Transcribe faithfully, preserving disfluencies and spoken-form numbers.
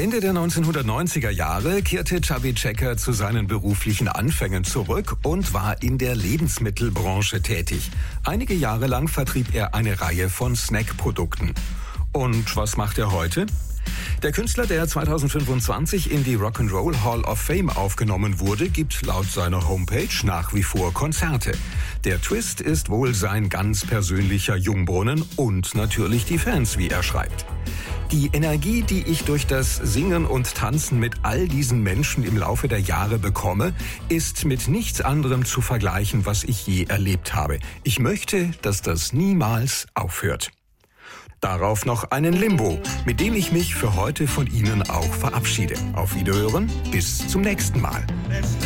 Ende der neunzehnhundertneunziger Jahre kehrte Chubby Checker zu seinen beruflichen Anfängen zurück und war in der Lebensmittelbranche tätig. Einige Jahre lang vertrieb er eine Reihe von Snackprodukten. Und was macht er heute? Der Künstler, der zweitausendfünfundzwanzig in die Rock'n'Roll Hall of Fame aufgenommen wurde, gibt laut seiner Homepage nach wie vor Konzerte. Der Twist ist wohl sein ganz persönlicher Jungbrunnen und natürlich die Fans, wie er schreibt. Die Energie, die ich durch das Singen und Tanzen mit all diesen Menschen im Laufe der Jahre bekomme, ist mit nichts anderem zu vergleichen, was ich je erlebt habe. Ich möchte, dass das niemals aufhört. Darauf noch einen Limbo, mit dem ich mich für heute von Ihnen auch verabschiede. Auf Wiederhören, bis zum nächsten Mal.